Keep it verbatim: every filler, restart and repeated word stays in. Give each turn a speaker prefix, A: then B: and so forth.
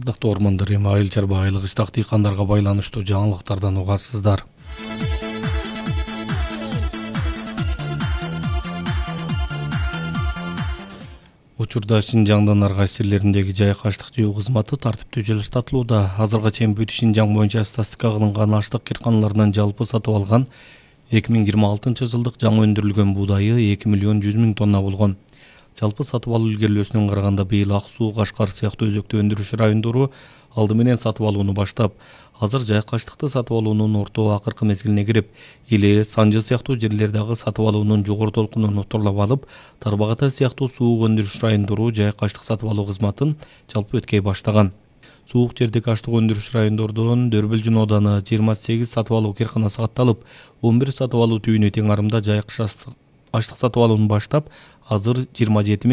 A: Ардактуу ормандар, эми айыл чарба айыл кыштак дыйкандарга байланыштуу жаңылыктардан угасыздар. Учурда Шинжаңдын ар кайсы жерлериндеги жай аштык жөө кызматы тартиптүү жылыштатылууда. Азырга чейин бүт Шинжаң боюнча статистика кылынган аштык кырканаларынан жалпы сатып алган эки миң жыйырма алтынчы жылдык жаңы өндүрүлгөн буудайы эки миллион жүз миң тонна болгон. Жалпы сатып алуу илгерилөөсүнөн караганда быйыл Ак Суу, Кашкар сыяктуу өзөктүү өндүрүш райондору алды менен сатып алууну баштап, азыр жай аштыкты сатып алуунун орто акыркы мезгилине кирип, Иле, Санжы сыяктуу жерлердеги сатып алуунун жогору толкунун отурлап алып, Тарбак Ата сыяктуу суук өндүрүш райондору жай аштык сатып алуу кызматын жалпы өткөй баштаган. Суук жердеги аштык өндүрүш райондордон Дөрбөлжүн ооданы жыйырма сегиз сатып алуу кыйрканасы катталып, он бир сатып алуу түйүнү тең арымда жай аштык сатып алууну баштап, азыр жыйырма жети